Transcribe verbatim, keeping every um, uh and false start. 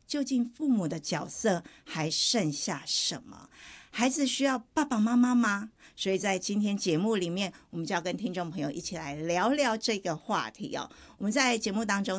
究竟父母的角色还剩下什么？孩子需要爸爸妈妈吗？所以在今天节目里面，我们就要跟听众朋友一起来聊聊这个话题哦。我们在节目当中